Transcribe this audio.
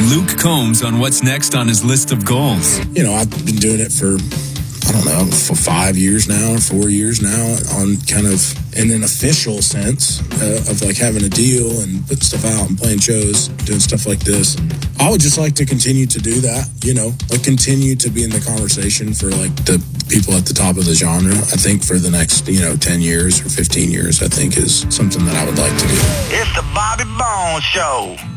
Luke Combs on what's next on his list of goals. You know, I've been doing it for, I don't know, for 5 years now, or 4 years now, on kind of in an official sense of like having a deal and putting stuff out and playing shows, doing stuff like this. I would just like to continue to do that, you know, like continue to be in the conversation for like the people at the top of the genre. I think for the next, 10 years or 15 years, I think is something that I would like to do. It's the Bobby Bones Show.